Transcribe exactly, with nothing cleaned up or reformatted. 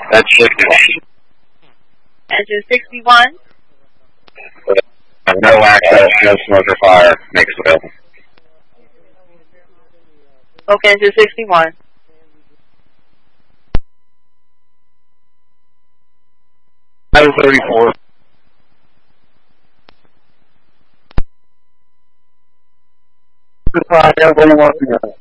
That's sixty-one. Engine sixty-one. No access, no smoke or fire. Makes it open. Okay, engine sixty-one. Item thirty-four. Goodbye, everyone.